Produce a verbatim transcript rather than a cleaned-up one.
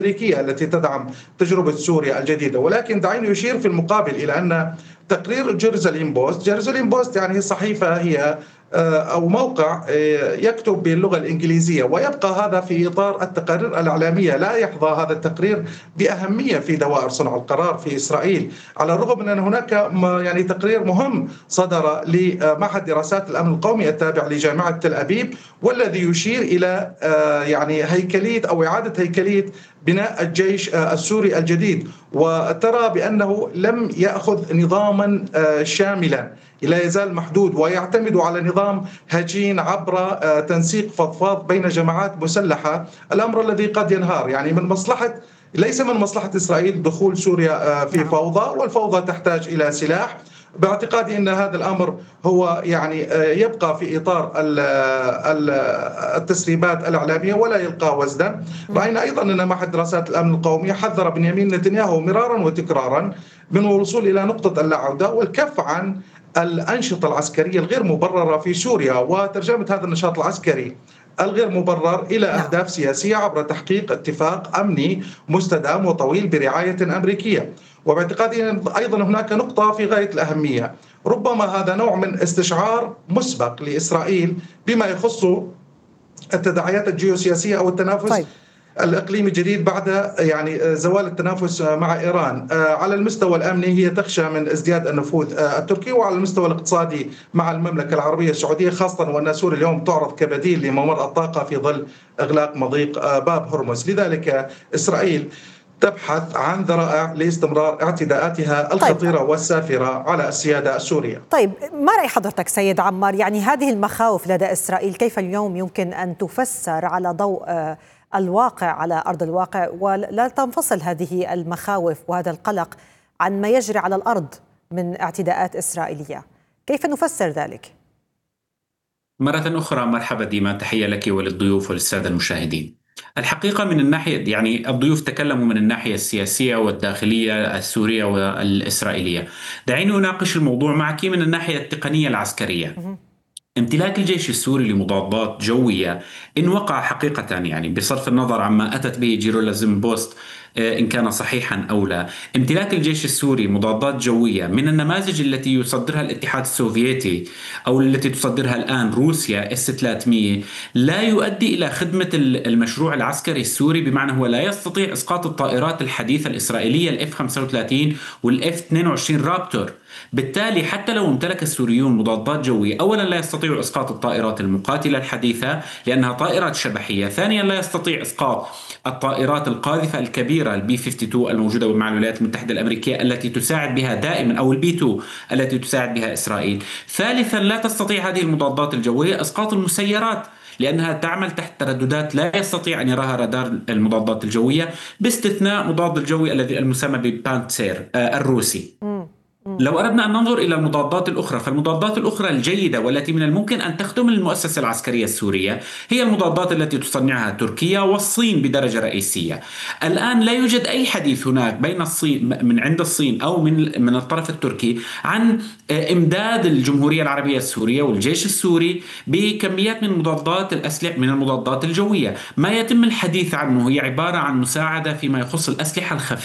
الأمريكية التي تدعم تجربة سوريا الجديدة. ولكن دعيني أشير في المقابل إلى أن تقرير جيروزاليم بوست جيروزاليم بوست يعني صحيفة هي أو موقع يكتب باللغة الإنجليزية، ويبقى هذا في إطار التقارير الإعلامية. لا يحظى هذا التقرير بأهمية في دوائر صنع القرار في إسرائيل، على الرغم من أن هناك يعني تقرير مهم صدر لمعهد دراسات الأمن القومي التابع لجامعة تل أبيب، والذي يشير إلى يعني هيكلية أو إعادة هيكلية بناء الجيش السوري الجديد، وترى بأنه لم يأخذ نظاما شاملا، لا يزال محدود ويعتمد على نظام هجين عبر تنسيق فضفاض بين جماعات مسلحة، الأمر الذي قد ينهار. يعني من مصلحة ليس من مصلحة إسرائيل دخول سوريا في فوضى، والفوضى تحتاج إلى سلاح. باعتقادي أن هذا الأمر هو يعني يبقى في إطار التسريبات الإعلامية ولا يلقى وزنا. رأينا أيضا أن معهد دراسات الأمن القومي حذر بنيامين نتنياهو مرارا وتكرارا من الوصول إلى نقطة اللا عودة والكف عن الأنشطة العسكرية الغير مبررة في سوريا، وترجمة هذا النشاط العسكري الغير مبرر إلى أهداف سياسية عبر تحقيق اتفاق أمني مستدام وطويل برعاية أمريكية. وباعتقادي أيضا هناك نقطة في غاية الأهمية، ربما هذا نوع من استشعار مسبق لإسرائيل بما يخص التداعيات الجيوسياسية أو التنافس طيب. الإقليمي الجديد بعد يعني زوال التنافس مع إيران. على المستوى الأمني هي تخشى من ازدياد النفوذ التركي، وعلى المستوى الاقتصادي مع المملكة العربية السعودية، خاصة وأن سوريا اليوم تعرض كبديل لممر الطاقة في ظل إغلاق مضيق باب هرمز. لذلك إسرائيل تبحث عن ذرائع لاستمرار اعتداءاتها الخطيرة طيب. والسافرة على السيادة السورية. طيب، ما رأي حضرتك سيد عمار؟ يعني هذه المخاوف لدى إسرائيل كيف اليوم يمكن أن تفسر على ضوء الواقع على أرض الواقع، ولا تنفصل هذه المخاوف وهذا القلق عن ما يجري على الأرض من اعتداءات إسرائيلية؟ كيف نفسر ذلك؟ مرة أخرى مرحبا ديما، تحية لك وللضيوف وللسادة المشاهدين. الحقيقة من الناحية يعني الضيوف تكلموا من الناحية السياسية والداخلية السورية والإسرائيلية، دعيني أناقش الموضوع معك من الناحية التقنية العسكرية. امتلاك الجيش السوري لمضادات جوية إن وقع حقيقة، يعني بصرف النظر عما أتت به جيروزاليم بوست إن كان صحيحا أو لا، امتلاك الجيش السوري مضادات جوية من النماذج التي يصدرها الاتحاد السوفيتي أو التي تصدرها الآن روسيا إس ثلاثمئة لا يؤدي إلى خدمة المشروع العسكري السوري، بمعنى هو لا يستطيع إسقاط الطائرات الحديثة الإسرائيلية الإف خمسة وثلاثين والإف اثنين وعشرين رابتور. بالتالي حتى لو امتلك السوريون مضادات جوية، أولا لا يستطيع إسقاط الطائرات المقاتلة الحديثة لأنها طائرات شبحية، ثانيا لا يستطيع إسقاط الطائرات القاذفة الكبيرة البي خمسة وخمسين الموجودة مع الولايات المتحدة الأمريكية التي تساعد بها دائما، أو البي اثنين التي تساعد بها إسرائيل. ثالثا لا تستطيع هذه المضادات الجوية إسقاط المسيرات لأنها تعمل تحت ترددات لا يستطيع أن يراها رادار المضادات الجوية، باستثناء مضاد الجوي الذي المسمى ببانتسير الروسي. لو أردنا أن ننظر إلى المضادات الأخرى، فالمضادات الأخرى الجيدة والتي من الممكن أن تخدم المؤسسة العسكرية السورية هي المضادات التي تصنعها تركيا والصين بدرجة رئيسية. الآن لا يوجد أي حديث هناك بين الصين من عند الصين أو من من الطرف التركي عن إمداد الجمهورية العربية السورية والجيش السوري بكميات من مضادات الأسلحة من المضادات الجوية. ما يتم الحديث عنه هي عبارة عن مساعدة فيما يخص الأسلحة الخفيفة